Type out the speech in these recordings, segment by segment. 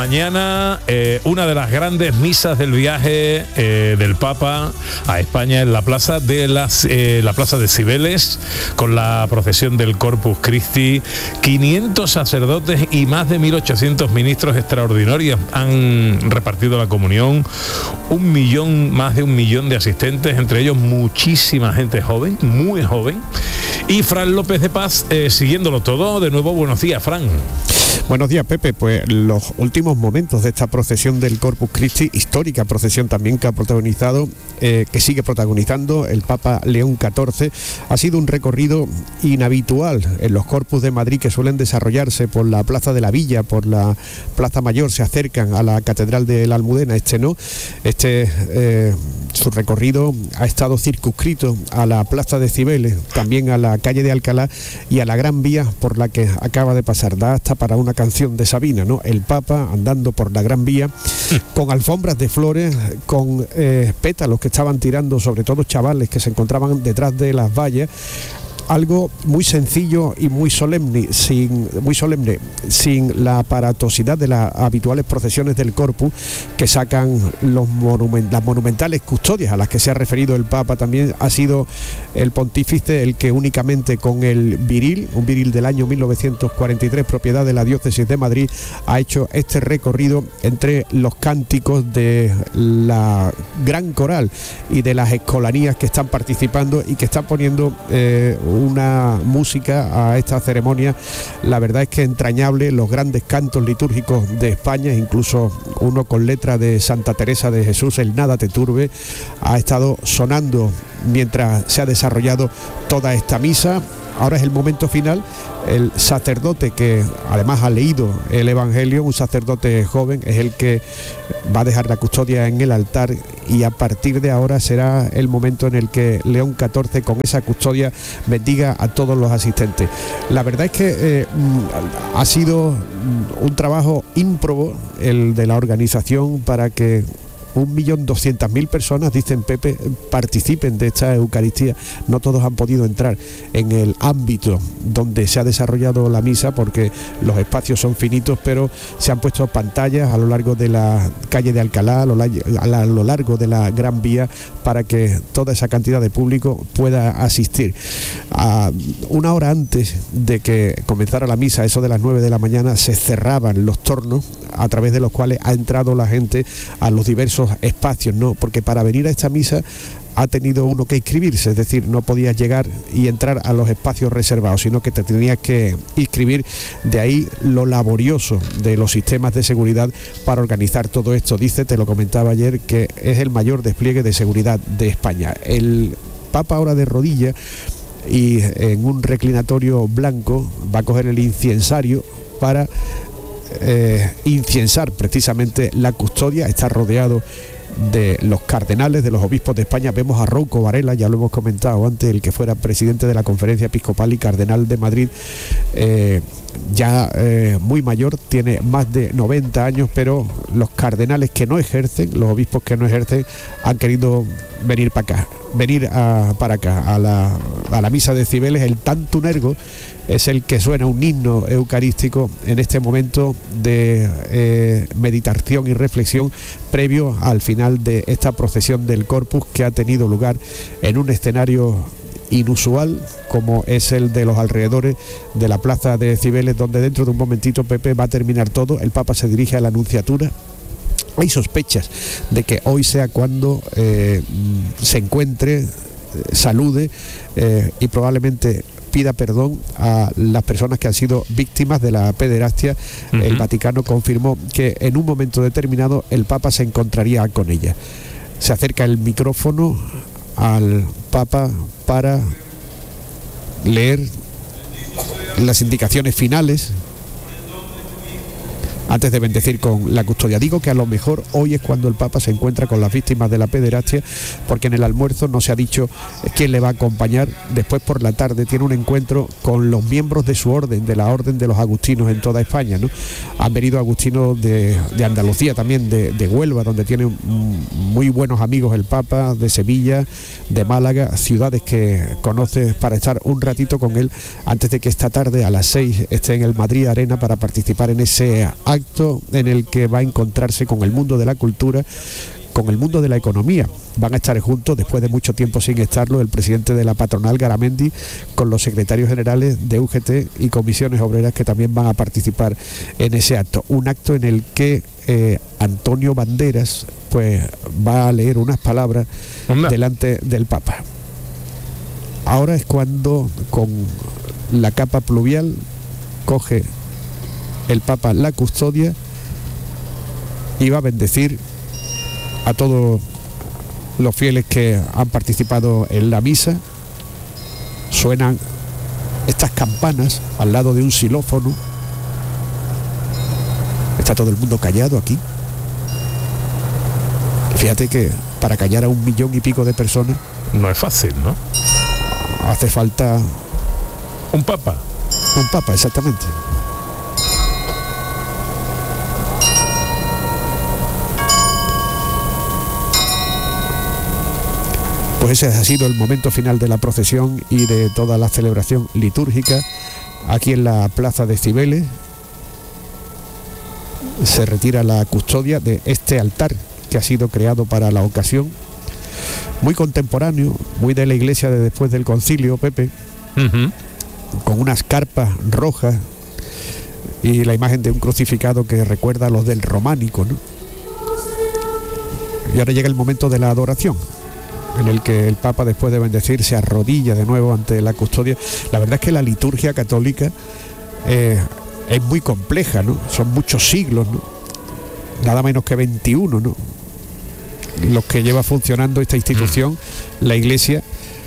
Mañana una de las grandes misas del viaje del Papa a España en la plaza de Cibeles, con la procesión del Corpus Christi. 500 sacerdotes y más de 1.800 ministros extraordinarios han repartido la comunión. Más de un millón de asistentes, entre ellos muchísima gente joven, muy joven. Y Fran López de Paz siguiéndolo todo. De nuevo, buenos días, Fran. Buenos días, Pepe. Pues los últimos momentos de esta procesión del Corpus Christi, histórica procesión también que ha protagonizado, que sigue protagonizando el Papa León XIV, ha sido un recorrido inhabitual en los Corpus de Madrid, que suelen desarrollarse por la Plaza de la Villa, por la Plaza Mayor, se acercan a la Catedral de la Almudena. Su recorrido ha estado circunscrito a la Plaza de Cibeles, también a la calle de Alcalá y a la Gran Vía por la que acaba de pasar. Da hasta para una canción de Sabina, ¿no? El Papa andando por la Gran Vía con alfombras de flores, con pétalos que estaban tirando, sobre todo chavales que se encontraban detrás de las vallas. Algo muy sencillo y muy solemne, sin la aparatosidad de las habituales procesiones del Corpus que sacan las monumentales custodias a las que se ha referido el Papa. También ha sido el pontífice el que únicamente con un viril del año 1943, propiedad de la diócesis de Madrid, ha hecho este recorrido entre los cánticos de la gran coral y de las escolanías que están participando y que están poniendo una música a esta ceremonia, la verdad es que entrañable. Los grandes cantos litúrgicos de España, incluso uno con letra de Santa Teresa de Jesús, el Nada te turbe, ha estado sonando mientras se ha desarrollado toda esta misa. Ahora es el momento final. El sacerdote que además ha leído el Evangelio, un sacerdote joven, es el que va a dejar la custodia en el altar, y a partir de ahora será el momento en el que León XIV con esa custodia bendiga a todos los asistentes. La verdad es que ha sido un trabajo ímprobo el de la organización para que 1.200.000 personas, dicen Pepe, participen de esta Eucaristía. No todos han podido entrar en el ámbito donde se ha desarrollado la misa porque los espacios son finitos, pero se han puesto pantallas a lo largo de la calle de Alcalá, a lo largo de la Gran Vía, para que toda esa cantidad de público pueda asistir. A una hora antes de que comenzara la misa, eso de las 9 de la mañana, se cerraban los tornos a través de los cuales ha entrado la gente a los diversos espacios, ¿no? Porque para venir a esta misa ha tenido uno que inscribirse, es decir, no podías llegar y entrar a los espacios reservados, sino que te tenías que inscribir. De ahí lo laborioso de los sistemas de seguridad para organizar todo esto. Dice, te lo comentaba ayer, que es el mayor despliegue de seguridad de España. El Papa, ahora de rodillas y en un reclinatorio blanco, va a coger el inciensario para inciensar precisamente la custodia. Está rodeado de los cardenales, de los obispos de España. Vemos a Rouco Varela, ya lo hemos comentado antes, el que fuera presidente de la Conferencia Episcopal y cardenal de Madrid, muy mayor, tiene más de 90 años, pero los cardenales que no ejercen, los obispos que no ejercen, han querido venir para acá, a la misa de Cibeles. El Tantunergo es el que suena, un himno eucarístico en este momento de meditación y reflexión previo al final de esta procesión del Corpus, que ha tenido lugar en un escenario inusual como es el de los alrededores de la plaza de Cibeles, donde dentro de un momentito, Pepe, va a terminar todo. El Papa se dirige a la Nunciatura. Hay sospechas de que hoy sea cuando se encuentre, salude y probablemente pida perdón a las personas que han sido víctimas de la pederastia. El Vaticano confirmó que en un momento determinado el Papa se encontraría con ella. Se acerca el micrófono al Papa para leer las indicaciones finales antes de bendecir con la custodia. Digo que a lo mejor hoy es cuando el Papa se encuentra con las víctimas de la pederastia, porque en el almuerzo no se ha dicho quién le va a acompañar. Después, por la tarde, tiene un encuentro con los miembros de su orden, de la orden de los agustinos en toda España, ¿no? Han venido agustinos de Andalucía, también de Huelva, donde tiene muy buenos amigos el Papa, de Sevilla, de Málaga, ciudades que conoce, para estar un ratito con él antes de que esta tarde a las 6 esté en el Madrid Arena para participar en ese acto acto en el que va a encontrarse con el mundo de la cultura, con el mundo de la economía. Van a estar juntos, después de mucho tiempo sin estarlo, el presidente de la patronal, Garamendi, con los secretarios generales de UGT y comisiones obreras, que también van a participar en ese acto. Un acto en el que Antonio Banderas pues va a leer unas palabras delante del Papa. Ahora es cuando, con la capa pluvial, coge el Papa la custodia y va a bendecir a todos los fieles que han participado en la misa. Suenan estas campanas al lado de un xilófono. Está todo el mundo callado aquí. Fíjate que para callar a 1 millón y pico de personas no es fácil, ¿no? Hace falta un papa. Un papa, exactamente. Pues ese ha sido el momento final de la procesión y de toda la celebración litúrgica aquí en la plaza de Cibeles. Se retira la custodia de este altar que ha sido creado para la ocasión, muy contemporáneo, muy de la iglesia de después del concilio, Pepe, con unas carpas rojas y la imagen de un crucificado que recuerda a los del románico, ¿no? Y ahora llega el momento de la adoración, en el que el Papa, después de bendecir, se arrodilla de nuevo ante la custodia. La verdad es que la liturgia católica es muy compleja, ¿no? Son muchos siglos, ¿no? Nada menos que 21, ¿no? Los que lleva funcionando esta institución, la Iglesia,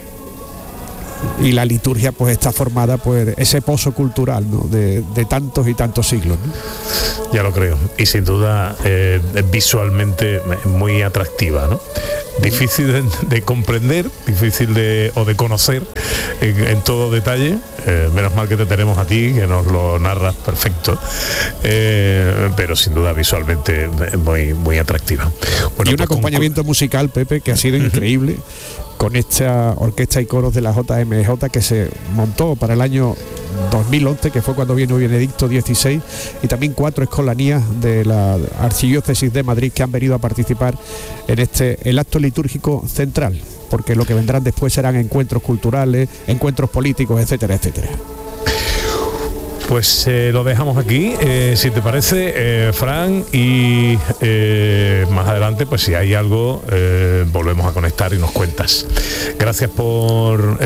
y la liturgia pues está formada por ese pozo cultural, ¿no? de tantos y tantos siglos, ¿no? Ya lo creo, y sin duda visualmente muy atractiva, ¿no? Difícil de comprender, difícil de conocer en todo detalle. Menos mal que te tenemos a ti, que nos lo narras perfecto, pero sin duda visualmente muy atractiva. Bueno, y un acompañamiento musical, Pepe, que ha sido increíble, con esta orquesta y coros de la JMJ que se montó para el año 2011, que fue cuando vino Benedicto XVI, y también 4 escolanías de la Archidiócesis de Madrid que han venido a participar en el acto litúrgico central, porque lo que vendrán después serán encuentros culturales, encuentros políticos, etcétera, etcétera. Pues lo dejamos aquí, si te parece, Fran, y más adelante, pues si hay algo, volvemos a conectar y nos cuentas. Gracias por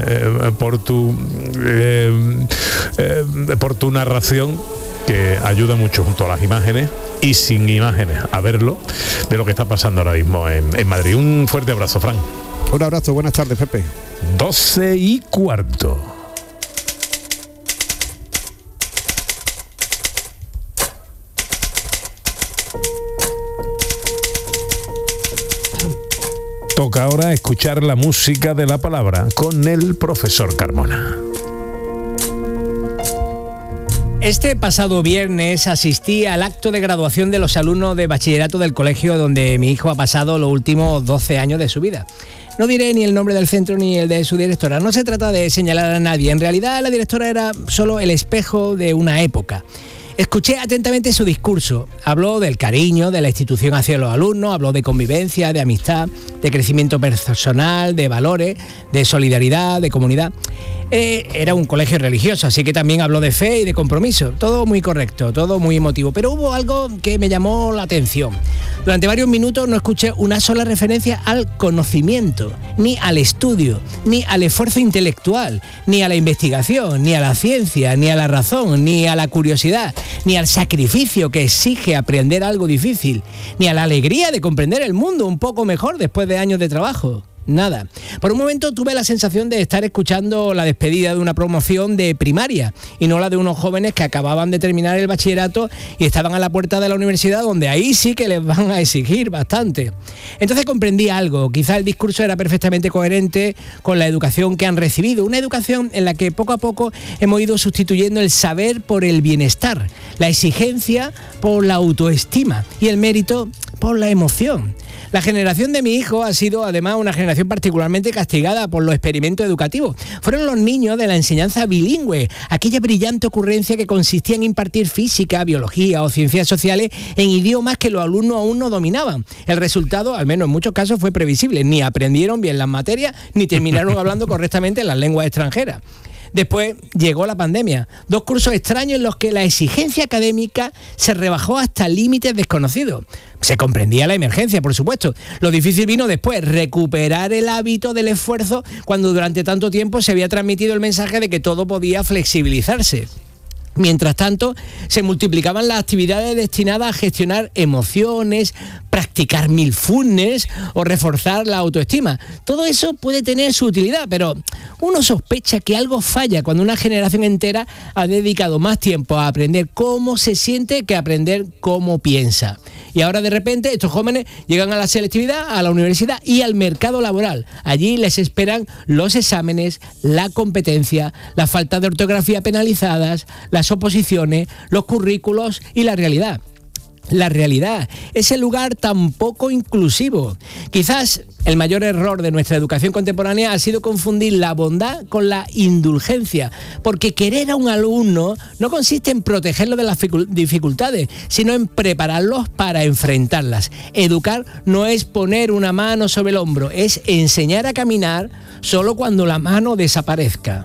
tu narración, que ayuda mucho junto a las imágenes y sin imágenes a verlo de lo que está pasando ahora mismo en Madrid. Un fuerte abrazo, Fran. Un abrazo, buenas tardes, Pepe. 12:15. Toca ahora escuchar la música de la palabra con el profesor Carmona. Este pasado viernes asistí al acto de graduación de los alumnos de bachillerato del colegio donde mi hijo ha pasado los últimos 12 años de su vida. No diré ni el nombre del centro ni el de su directora. No se trata de señalar a nadie. En realidad la directora era solo el espejo de una época. Escuché atentamente su discurso. Habló del cariño de la institución hacia los alumnos, habló de convivencia, de amistad, de crecimiento personal, de valores, de solidaridad, de comunidad. Era un colegio religioso, así que también habló de fe y de compromiso. Todo muy correcto, todo muy emotivo. Pero hubo algo que me llamó la atención. Durante varios minutos no escuché una sola referencia al conocimiento, ni al estudio, ni al esfuerzo intelectual, ni a la investigación, ni a la ciencia, ni a la razón, ni a la curiosidad, ni al sacrificio que exige aprender algo difícil, ni a la alegría de comprender el mundo un poco mejor después de años de trabajo. Nada. Por un momento tuve la sensación de estar escuchando la despedida de una promoción de primaria y no la de unos jóvenes que acababan de terminar el bachillerato y estaban a la puerta de la universidad, donde ahí sí que les van a exigir bastante. Entonces comprendí algo. Quizá el discurso era perfectamente coherente con la educación que han recibido, una educación en la que poco a poco hemos ido sustituyendo el saber por el bienestar, la exigencia por la autoestima y el mérito por la emoción. La generación de mi hijo ha sido además una generación particularmente castigada por los experimentos educativos. Fueron los niños de la enseñanza bilingüe, aquella brillante ocurrencia que consistía en impartir física, biología o ciencias sociales en idiomas que los alumnos aún no dominaban. El resultado, al menos en muchos casos, fue previsible. Ni aprendieron bien las materias, ni terminaron hablando correctamente las lenguas extranjeras. Después llegó la pandemia, 2 cursos extraños en los que la exigencia académica se rebajó hasta límites desconocidos. Se comprendía la emergencia, por supuesto. Lo difícil vino después, recuperar el hábito del esfuerzo cuando durante tanto tiempo se había transmitido el mensaje de que todo podía flexibilizarse. Mientras tanto, se multiplicaban las actividades destinadas a gestionar emociones, practicar mindfulness o reforzar la autoestima. Todo eso puede tener su utilidad, pero uno sospecha que algo falla cuando una generación entera ha dedicado más tiempo a aprender cómo se siente que a aprender cómo piensa. Y ahora de repente estos jóvenes llegan a la selectividad, a la universidad y al mercado laboral. Allí les esperan los exámenes, la competencia, la falta de ortografía penalizadas, las oposiciones, los currículos y la realidad. La realidad, ese lugar tan poco inclusivo. Quizás el mayor error de nuestra educación contemporánea ha sido confundir la bondad con la indulgencia, porque querer a un alumno no consiste en protegerlo de las dificultades, sino en prepararlos para enfrentarlas. Educar no es poner una mano sobre el hombro, es enseñar a caminar solo cuando la mano desaparezca.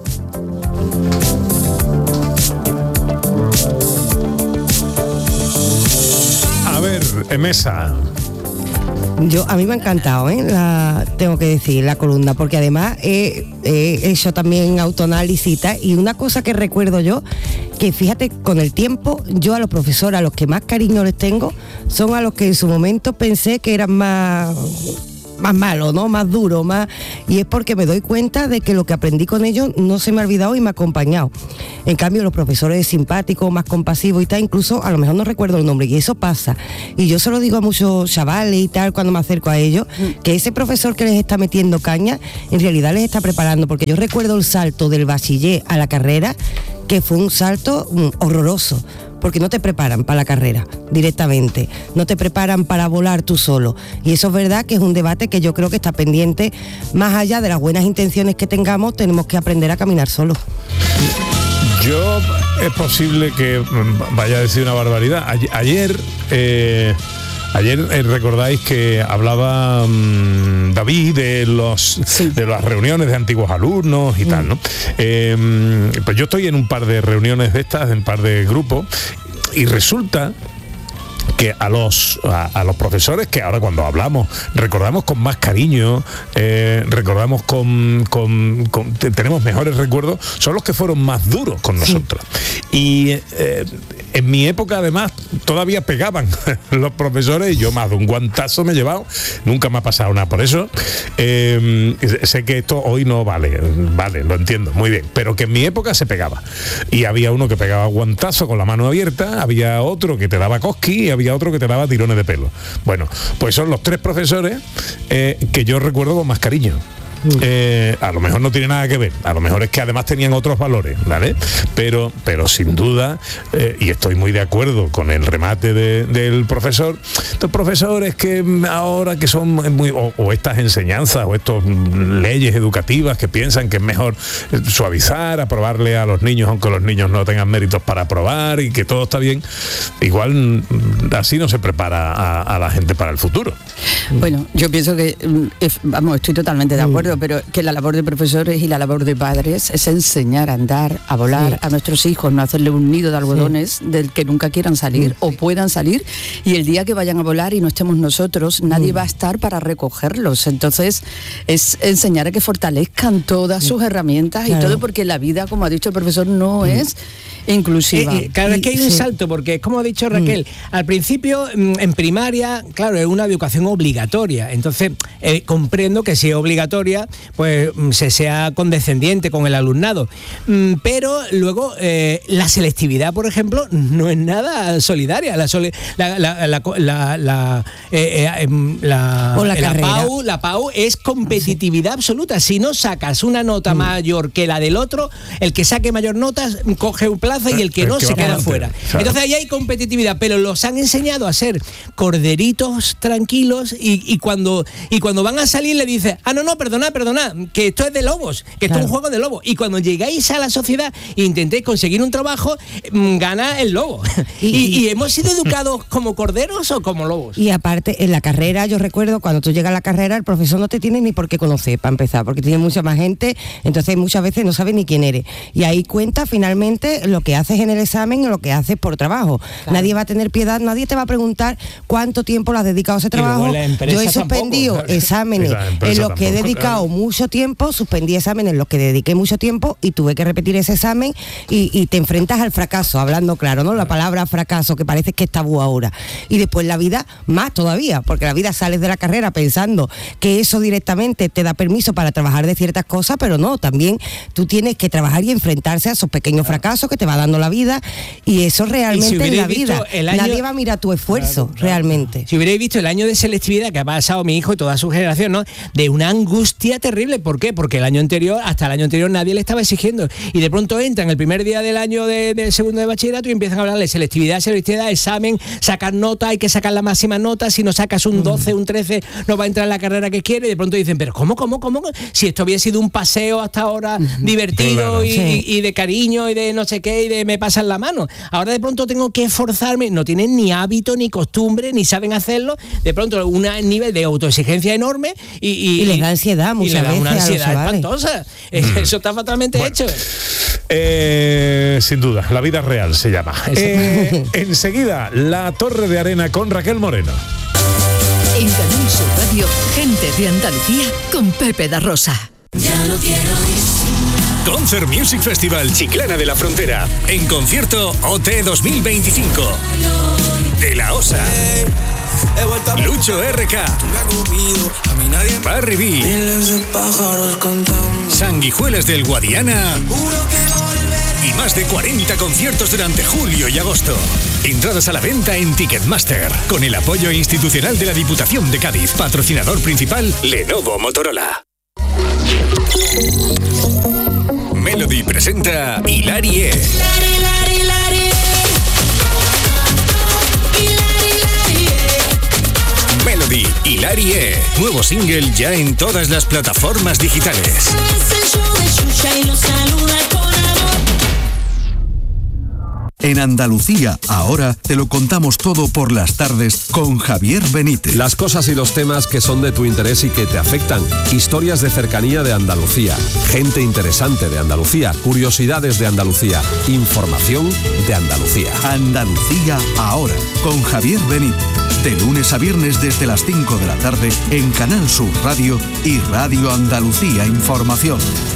A ver, Mesa. A mí me ha encantado, tengo que decir, la columna, porque además he hecho también autoanálisis y una cosa que recuerdo yo, que fíjate, con el tiempo, yo a los profesores, a los que más cariño les tengo, son a los que en su momento pensé que eran más malo, ¿no? Más duro, y es porque me doy cuenta de que lo que aprendí con ellos no se me ha olvidado y me ha acompañado. En cambio, los profesores simpáticos, más compasivos y tal, incluso a lo mejor no recuerdo el nombre, y eso pasa. Y yo se lo digo a muchos chavales y tal, cuando me acerco a ellos, que ese profesor que les está metiendo caña, en realidad les está preparando, porque yo recuerdo el salto del bachiller a la carrera, que fue un salto horroroso, porque no te preparan para la carrera directamente, no te preparan para volar tú solo, y eso es verdad que es un debate que yo creo que está pendiente. Más allá de las buenas intenciones que tengamos, tenemos que aprender a caminar solos. Yo es posible que vaya a decir una barbaridad. Ayer recordáis que hablaba David de las reuniones de antiguos alumnos y tal, ¿no? Pues yo estoy en un par de reuniones de estas, en un par de grupos, y resulta que a los profesores que ahora cuando hablamos recordamos con más cariño, recordamos tenemos mejores recuerdos, son los que fueron más duros con nosotros. Y en mi época además todavía pegaban los profesores, y yo más de un guantazo me he llevado, nunca me ha pasado nada por eso. Sé que esto hoy no vale, lo entiendo, muy bien, pero que en mi época se pegaba, y había uno que pegaba guantazo con la mano abierta, había otro que te daba cosqui y había otro que te daba tirones de pelo. Bueno, pues son los 3 profesores que yo recuerdo con más cariño. A lo mejor no tiene nada que ver, a lo mejor es que además tenían otros valores, ¿vale? Pero sin duda, y estoy muy de acuerdo con el remate del profesor, estos profesores que ahora que son muy, o estas enseñanzas o estas leyes educativas que piensan que es mejor suavizar, aprobarle a los niños aunque los niños no tengan méritos para aprobar y que todo está bien, igual así no se prepara a la gente para el futuro. Bueno, yo pienso que, estoy totalmente de acuerdo, pero que la labor de profesores y la labor de padres es enseñar a andar, a volar a nuestros hijos, no hacerle un nido de algodones del que nunca quieran salir o puedan salir, y el día que vayan a volar y no estemos nosotros, nadie va a estar para recogerlos. Entonces es enseñar a que fortalezcan todas sus herramientas y todo, porque la vida, como ha dicho el profesor, no es inclusiva. Claro, es que hay un salto, porque como ha dicho Raquel, al principio en primaria, claro, es una educación obligatoria, entonces comprendo que si es obligatoria historia, pues se sea condescendiente con el alumnado. Pero luego la selectividad, por ejemplo, no es nada solidaria. La PAU es competitividad absoluta. Si no sacas una nota mayor que la del otro, el que saque mayor notas coge un plaza y el que no se queda fuera. Claro. Entonces ahí hay competitividad, pero los han enseñado a ser corderitos tranquilos y cuando van a salir le dices, no, perdona, que esto es de lobos, que esto es un juego de lobos. Y cuando llegáis a la sociedad e intentéis conseguir un trabajo, gana el lobo. ¿Y hemos sido educados como corderos o como lobos? Y aparte, en la carrera, yo recuerdo, cuando tú llegas a la carrera, el profesor no te tiene ni por qué conocer, para empezar, porque tiene mucha más gente, entonces muchas veces no sabe ni quién eres. Y ahí cuenta finalmente lo que haces en el examen o lo que haces por trabajo. Claro. Nadie va a tener piedad, nadie te va a preguntar cuánto tiempo le has dedicado a ese trabajo. Yo he suspendido exámenes en los que he dedicado mucho tiempo, suspendí exámenes en los que dediqué mucho tiempo y tuve que repetir ese examen y te enfrentas al fracaso, hablando claro, ¿no? La palabra fracaso, que parece que es tabú ahora. Y después la vida, más todavía, porque la vida sales de la carrera pensando que eso directamente te da permiso para trabajar de ciertas cosas, pero no, también tú tienes que trabajar y enfrentarse a esos pequeños fracasos que te va dando la vida, y eso realmente en la vida. Nadie va a mirar tu esfuerzo, realmente. Si hubierais visto el año de selectividad que ha pasado mi hijo y toda su generación, ¿no? De una angustia terrible. ¿Por qué? Porque hasta el año anterior nadie le estaba exigiendo. Y de pronto entran el primer día del año del segundo de bachillerato y empiezan a hablar de selectividad, examen, sacar nota, hay que sacar la máxima nota, si no sacas un 12, un 13, no va a entrar en la carrera que quiere. Y de pronto dicen, pero ¿cómo? Si esto había sido un paseo hasta ahora divertido, claro, y de cariño y de no sé qué y de me pasan la mano. Ahora de pronto tengo que esforzarme, no tienen ni hábito, ni costumbre, ni saben hacerlo. De pronto un nivel de autoexigencia enorme y les da ansiedad muchas veces. Una ansiedad espantosa. Eso está fatalmente hecho. Sin duda, la vida real se llama. Enseguida, La Torre de Arena con Raquel Moreno. En Canal Sur Radio, gente de Andalucía con Pepe da Rosa. Ya no quiero ir. Concert Music Festival Chiclana de la Frontera. En concierto OT 2025. De la Osa. Lucho RK. Barry B. Sanguijuelas del Guadiana. Y más de 40 conciertos durante julio y agosto. Entradas a la venta en Ticketmaster, con el apoyo institucional de la Diputación de Cádiz. Patrocinador principal, Lenovo Motorola. Melody presenta Hilarie. Melody, Hilarie. Nuevo single ya en todas las plataformas digitales. En Andalucía, ahora te lo contamos todo por las tardes con Javier Benítez. Las cosas y los temas que son de tu interés y que te afectan. Historias de cercanía de Andalucía. Gente interesante de Andalucía. Curiosidades de Andalucía. Información de Andalucía. Andalucía, ahora, con Javier Benítez. De lunes a viernes desde las 5 de la tarde en Canal Sur Radio y Radio Andalucía Información.